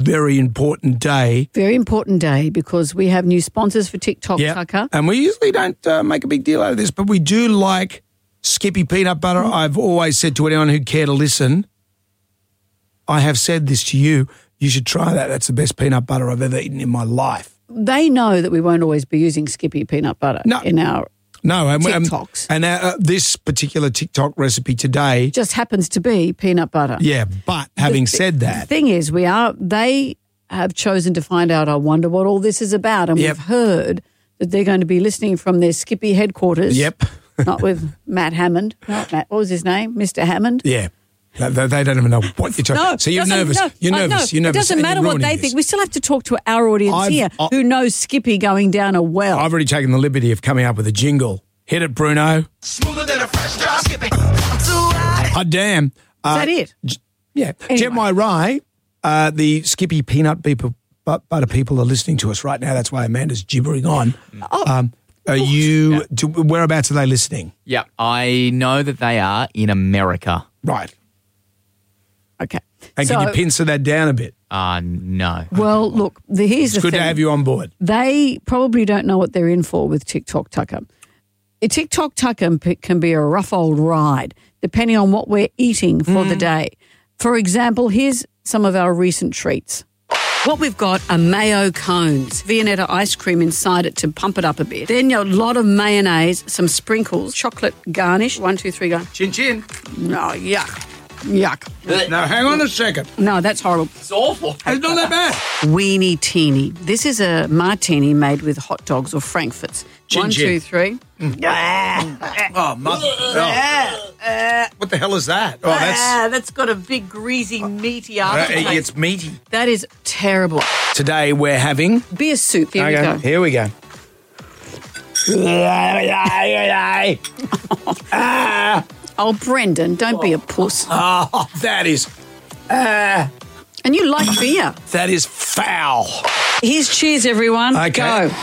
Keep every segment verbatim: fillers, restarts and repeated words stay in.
very important day. Very important day because we have new sponsors for TikTok, Yep. Tucker. And we usually don't uh, make a big deal out of this, but we do like Skippy peanut butter. I've always said to anyone who'd care to listen, I have said this to you, you should try that. That's the best peanut butter I've ever eaten in my life. They know that we won't always be using Skippy peanut butter No. in our No, and, TikToks. and uh, this particular TikTok recipe today, just happens to be peanut butter. yeah, but having The- said The that, thing is, we are they have chosen to find out, I wonder what all this is about, and Yep. we've heard that they're going to be listening from their Skippy headquarters. Yep. Not with Matt Hammond. Not Matt, what was his name? Mister Hammond? yeah, they, they don't even know what you're talking No, about. So you're doesn't- nervous. no, you're uh, nervous. no, you're nervous. It doesn't and matter you're what ruining they this. think. We still have to talk to our audience I've- here I- who knows Skippy going down a well. I've already taken the liberty of coming up with a jingle. Hit it, Bruno. Smoother than a fresh drop. Skippy. I'm too hot. Hot damn. Is Uh, that it? Yeah. Anyway. Jet My Rye, uh, the Skippy peanut people, but, butter people are listening to us right now. That's why Amanda's gibbering on. Oh, Um, are you, to, whereabouts are they listening? Yeah, I know that they are in America. Right. okay. And So- can you pincer that down a bit? Uh, no. Well, look, the, here's It's the good thing. to have you on board. They probably don't know what they're in for with TikTok Tucker. A TikTok Tucker p- can be a rough old ride depending on what we're eating for the day. For example, here's some of our recent treats. What we've got are mayo cones, Viennetta ice cream inside it to pump it up a bit. Then a lot of mayonnaise, some sprinkles, chocolate garnish. One, two, three, go. Chin chin. No, yuck. Yuck. Now, hang on a second. No, that's horrible. It's awful. It's not that bad. Weenie Teeny. This is a martini made with hot dogs or frankfurts. Chin, One, chin. two, three. Oh, mother. Oh. What the hell is that? Oh, that's. Ah, that's got a big, greasy, meaty Uh, aftertaste. it's meaty. That is terrible. Today we're having. Beer soup. Here we Okay, go. here we go. Ah, Oh, Brendan, don't be a puss. oh, that is. Ah, And you like beer. that is foul. Here's cheers, everyone. Okay. Go.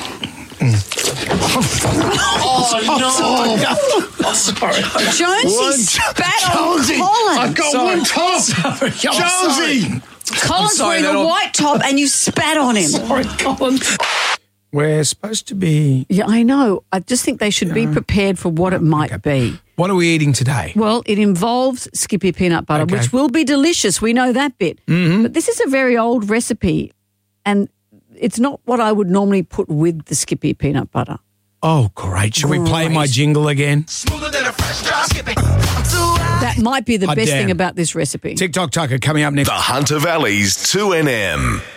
Sorry. Jonesy spat on Colin. got one top. Sorry. Jonesy. Colin's sorry, wearing that a all- white top and you spat on him. Sorry, Colin. We're supposed to be. Yeah, I know. I just think they should be prepared for what it might be. What are we eating today? Well, it involves Skippy peanut butter, Okay. which will be delicious. We know that bit. Mm-hmm. But this is a very old recipe, and it's not what I would normally put with the Skippy peanut butter. Oh, great. Should we play my Great. jingle again? Smoother than a fresh drop. Skippy. I'm too hot. That might be the Hot best damn. thing about this recipe. TikTok Tucker coming up next. The Hunter Valley's two N M.